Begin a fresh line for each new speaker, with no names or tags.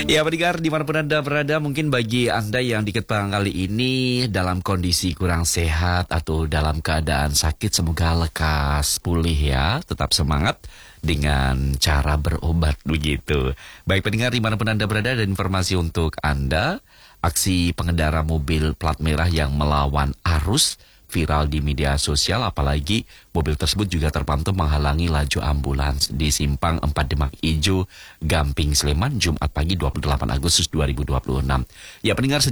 Ya pendengar dimanapun Anda berada, mungkin bagi Anda yang di Ketapang kali ini dalam kondisi kurang sehat atau dalam keadaan sakit, semoga lekas pulih ya. Tetap semangat dengan cara berobat begitu. Baik pendengar dimanapun Anda berada, dan informasi untuk Anda, aksi pengendara mobil plat merah yang melawan arus viral di media sosial, apalagi mobil tersebut juga terpantau menghalangi laju ambulans di Simpang 4 Demak Ijo, Gamping, Sleman, Jumat pagi 28 Agustus 2026. Ya pendengar,